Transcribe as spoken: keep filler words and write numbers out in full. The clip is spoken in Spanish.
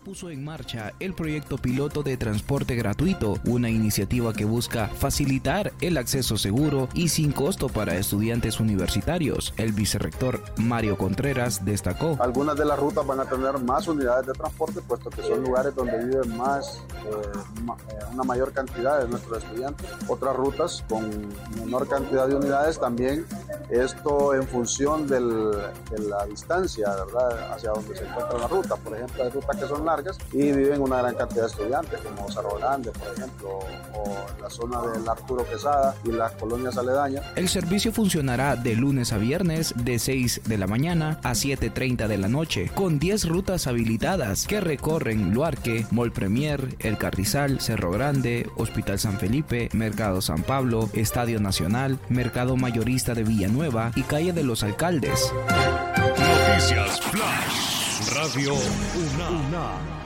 puso en marcha el proyecto piloto de transporte gratuito, una iniciativa que busca facilitar el acceso seguro y sin costo para estudiantes universitarios. El vicerrector Mario Contreras destacó: algunas de las rutas van a tener más unidades de transporte, puesto que son lugares donde viven más, eh, ma, eh, una mayor cantidad de nuestros estudiantes. Otras rutas con menor cantidad de unidades también, esto en función del, de la distancia, ¿verdad?, hacia donde se encuentra la ruta. Por ejemplo, hay rutas que son largas y viven una gran cantidad de estudiantes, como Cerro Grande, por ejemplo, o la zona del Arturo Quesada y las colonias aledañas. El servicio funcionará de lunes a viernes de seis de la mañana a siete treinta de la noche, con diez rutas habilitadas que recorren Luarque, Mall Premier, El Carrizal, Cerro Grande, Hospital San Felipe, Mercado San Pablo, Estadio Nacional, Mercado Mayorista de Villanueva y Calle de los Alcaldes. Noticias Flash Radio UNAM.